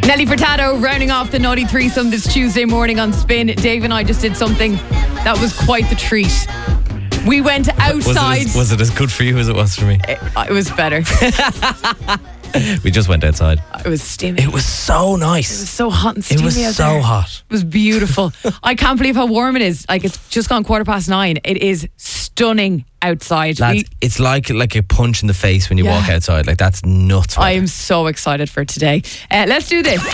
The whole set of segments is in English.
Nelly Furtado rounding off the naughty threesome this Tuesday morning on Spin. Dave and I just did something that was quite the treat. We went outside. Was it as good for you as it was for me? It was better. We just went outside. It was steamy. It was so nice. It was so hot and steamy. It was out so there. hot. It was beautiful. I can't believe how warm it is. Like, it's just gone 9:15. It is stunning outside. Lads, it's like a punch in the face when you walk outside. Like, that's nuts. I am so excited for today. Let's do this.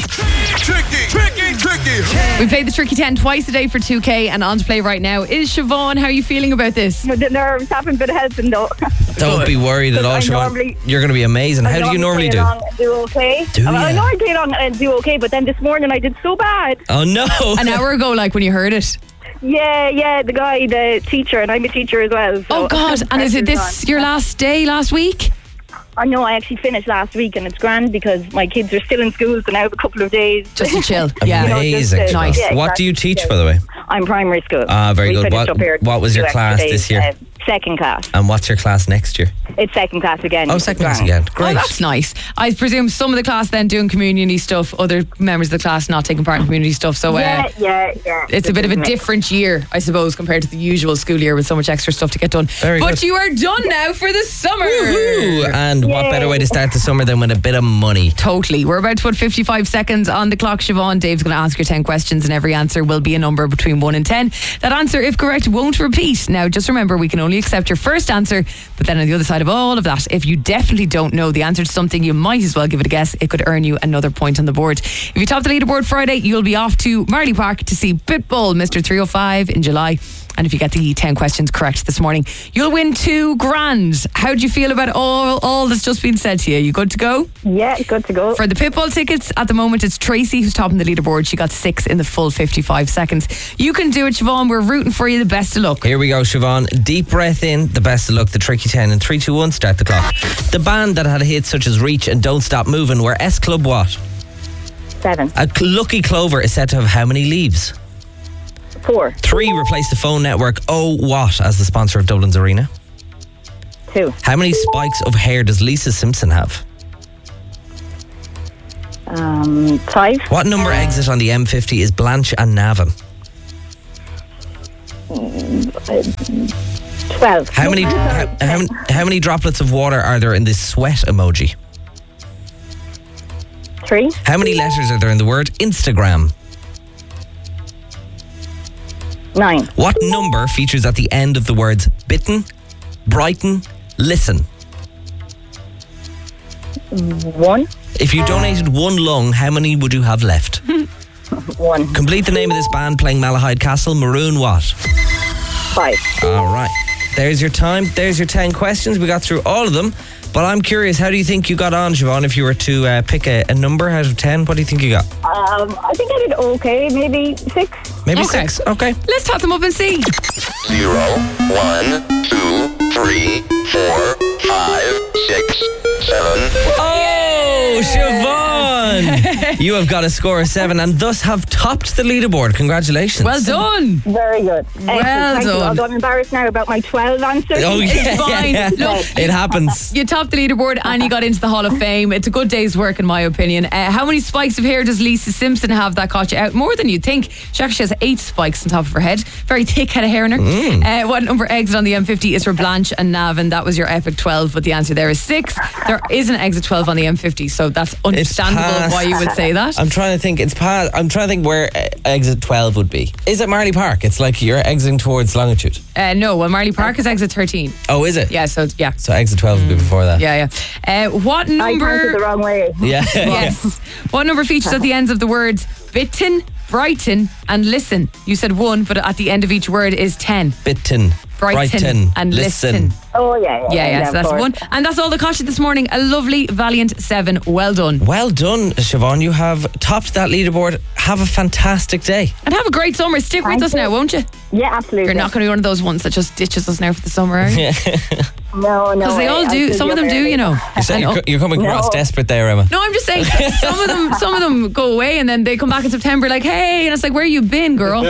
Tricky. We played the Tricky 10 twice a day for 2K, and on to play right now is Siobhan. How are you feeling about this? The nerves haven't been helping though. Don't be worried at all, Siobhan. You're going to be amazing. How do you normally do? Do okay. I know I played on and do okay, but then this morning I did so bad. Oh no! An hour ago, like when you heard it. Yeah, the teacher, and I'm a teacher as well. So Oh God! And is it this your last day last week? I know I actually finished last week, and it's grand because my kids are still in school, so now I have a couple of days. Just to chill. Yeah. Amazing. Nice. Yeah, What do you teach, by the way? I'm primary school. Very We good. finished up here What was your 2 class extra this days, year? Second class. And what's your class next year? It's second class again. Oh, second class again. Great. Oh, that's nice. I presume some of the class then doing community stuff, other members of the class not taking part in community stuff. So Yeah. it's a bit of a different year, I suppose, compared to the usual school year with so much extra stuff to get done. Very but good. you are done now for the summer. Woohoo! And what Yay. better way to start the summer than with a bit of money? Totally. We're about to put 55 seconds on the clock, Siobhan. Dave's going to ask you 10 questions, and every answer will be a number between 1 and 10. That answer, if correct, won't repeat. Now, just remember, we can only accept your first answer, but then on the other side of all of that, if you definitely don't know the answer to something, you might as well give it a guess. It could earn you another point on the board. If you top the leaderboard Friday, you'll be off to Marley Park to see Pitbull, Mr. 305 in July. And if you get the 10 questions correct this morning, you'll win $2,000. How do you feel about all that's just been said to you? You good to go? Yeah, good to go. For the Pitbull tickets, at the moment, it's Tracy who's topping the leaderboard. She got 6 in the full 55 seconds. You can do it, Siobhan. We're rooting for you. The best of luck. Here we go, Siobhan. Deep breath in, the best of luck, the Tricky 10. And 3, 2, 1, start the clock. The band that had hits such as Reach and Don't Stop Moving were S Club what? 7. A lucky clover is said to have how many leaves? 4. 3 replaced the phone network Oh What as the sponsor of Dublin's Arena. 2. How many spikes of hair does Lisa Simpson have? 5. What number exit on the M50 is Blanche and Navan? 12. How many droplets of water are there in this sweat emoji? 3. How many letters are there in the word Instagram? 9. What number features at the end of the words bitten, brighten, listen? 1. If you donated 1 lung, how many would you have left? 1. Complete the name of this band playing Malahide Castle. Maroon what? 5. All right. There's your time. There's your 10 questions. We got through all of them. But I'm curious, how do you think you got on, Siobhan? If you were to pick a number out of 10, what do you think you got? I think I did okay. Maybe 6. Maybe Okay. 6. Okay. Let's top them up and see. 0, 1, 2, 3, 4, 5, 6, 7. Oh, Siobhan! You have got a score of 7 and thus have topped the leaderboard. Congratulations. Well done. Very good. Well Thank you. done. Although I'm embarrassed now about my 12 answers. Oh, yeah, It's fine. yeah, yeah. Look, It happens. You topped the leaderboard and you got into the Hall of Fame. It's a good day's work, in my opinion. How many spikes of hair does Lisa Simpson have that caught you out? More than you'd think. She actually has 8 spikes on top of her head. Very thick head of hair in her. What number exit on the M50 is for Blanche and Navan? That was your epic 12, but the answer there is 6. There is an exit 12 on the M50, so that's understandable past. why you would say that. I'm trying to think. I'm trying to think where exit 12 would be. Is it Marley Park? It's like you're exiting towards Longitude. No, well, Marley Park is exit 13. Oh, is it? Yeah, so yeah. So exit 12 would be before that. Yeah. What I counted number? the wrong way. Yeah. Yes. What number features at the ends of the words bitten, brighten, and listen? You said 1, but at the end of each word is 10. Bitten, Brighten, and listen. Oh, yeah. Yeah, so of that's course. 1. And that's all the cost you this morning. A lovely, valiant 7. Well done. Well done, Siobhan. You have topped that leaderboard. Have a fantastic day. And have a great summer. Stick with Thank us you. now, won't you? Yeah, absolutely. You're not going to be one of those ones that just ditches us now for the summer, are you? No. Because they all do. Some of them do, you know. I know. You're coming across No. desperate there, Emma. No, I'm just saying some of them go away and then they come back in September like, hey, and it's like, where you been, girl?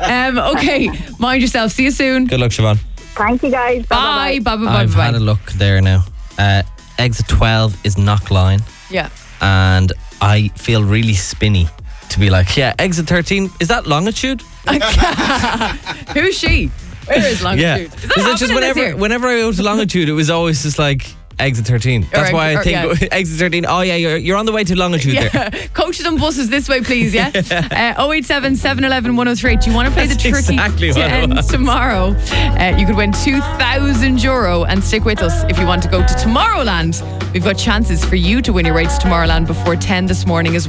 Okay, mind yourself. See you soon. Good luck, Siobhan. Thank you, guys. Bye. Bye. I've had a look there now. Exit 12 is Knockline. Yeah. And I feel really spinny to be like, yeah, exit 13, is that longitude? Who's she? Where is longitude? Yeah. Is that Is it just happening this year? whenever I go to longitude, it was always just like exit 13. That's why I think exit 13. Oh yeah, you're on the way to longitude there. Coaches and buses this way, please. Yeah. 087 711 103. Do you want to play the That's tricky exactly to what it end was. tomorrow? You could win €2,000 and stick with us if you want to go to Tomorrowland. We've got chances for you to win your rates to Tomorrowland before 10 this morning as well.